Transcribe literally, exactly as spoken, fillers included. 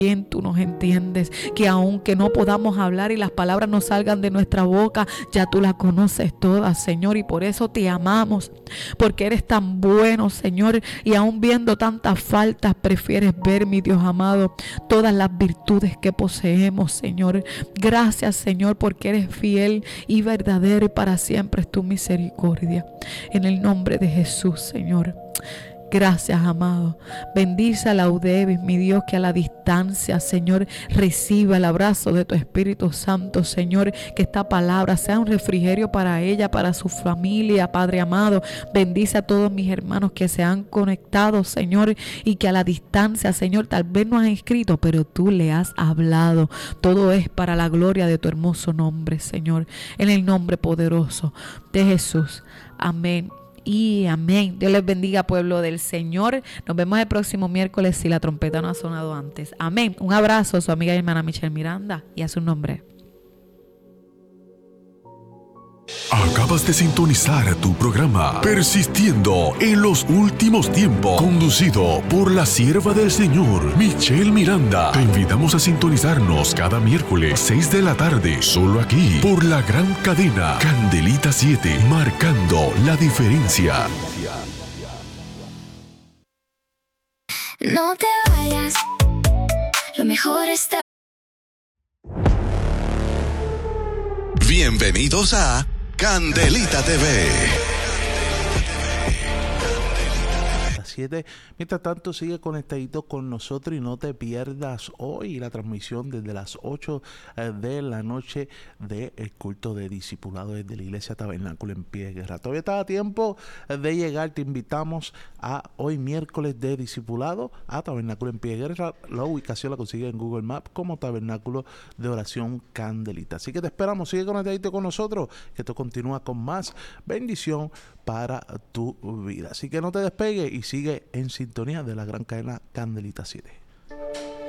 tú nos entiendes, que aunque no podamos hablar y las palabras no salgan de nuestra boca, ya tú las conoces todas, Señor, y por eso te amamos, porque eres tan bueno, Señor, y aún viendo tantas faltas, prefieres ver, mi Dios amado, todas las virtudes que poseemos, Señor. Gracias, Señor, porque eres fiel y verdadero, y para siempre es tu misericordia. En el nombre de Jesús, Señor. Gracias, amado. Bendice a Laudevis, mi Dios, que a la distancia, Señor, reciba el abrazo de tu Espíritu Santo, Señor, que esta palabra sea un refrigerio para ella, para su familia, Padre amado. Bendice a todos mis hermanos que se han conectado, Señor, y que a la distancia, Señor, tal vez no han escrito, pero tú le has hablado. Todo es para la gloria de tu hermoso nombre, Señor, en el nombre poderoso de Jesús. Amén. Y amén. Dios les bendiga, pueblo del Señor. Nos vemos el próximo miércoles si la trompeta no ha sonado antes. Amén. Un abrazo a su amiga y hermana Michelle Miranda y a su nombre. Acabas de sintonizar tu programa Persistiendo en los Últimos Tiempos, conducido por la sierva del Señor, Michelle Miranda. Te invitamos a sintonizarnos cada miércoles seis de la tarde, solo aquí, por la gran cadena Candelita siete, marcando la diferencia. No te vayas, lo mejor está. Bienvenidos a Candelita T V. siete. Mientras tanto, sigue conectadito con nosotros y no te pierdas hoy la transmisión desde las ocho de la noche del culto de discipulado desde la iglesia Tabernáculo en Pie de Guerra. Todavía está a tiempo de llegar. Te invitamos a hoy miércoles de discipulado a Tabernáculo en Pie de Guerra. La ubicación la consigue en Google Maps como Tabernáculo de Oración Candelita. Así que te esperamos. Sigue conectadito con nosotros, que esto continúa con más bendición para tu vida. Así que no te despegues y sigue en sintonía de la gran cadena Candelita siete.